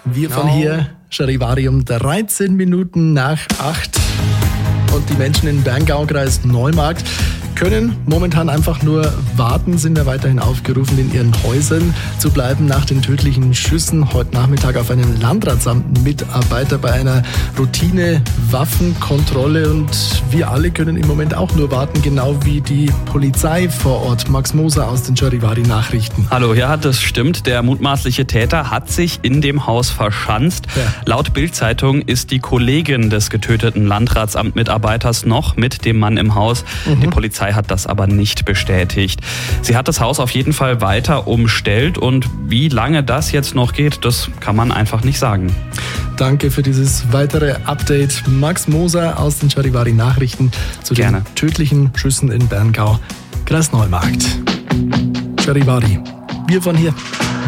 Wir von hier, Charivari, um 13 Minuten nach 8. Und die Menschen in Berngaukreis Neumarkt können momentan einfach nur warten, sind ja weiterhin aufgerufen, in ihren Häusern zu bleiben nach den tödlichen Schüssen heute Nachmittag auf einen Landratsamtmitarbeiter bei einer Routine-Waffenkontrolle. Und wir alle können im Moment auch nur warten, genau wie die Polizei vor Ort. Max Moser aus den Charivari-Nachrichten. Hallo, ja, das stimmt. Der mutmaßliche Täter hat sich in dem Haus verschanzt. Ja. Laut Bild-Zeitung ist die Kollegin des getöteten Landratsamtmitarbeiters noch mit dem Mann im Haus. Die Polizei hat das aber nicht bestätigt. Sie hat das Haus auf jeden Fall weiter umstellt und wie lange das jetzt noch geht, das kann man einfach nicht sagen. Danke für dieses weitere Update. Max Moser aus den Charivari Nachrichten zu den tödlichen Schüssen in Berngau, Kreis Neumarkt. Charivari, wir von hier.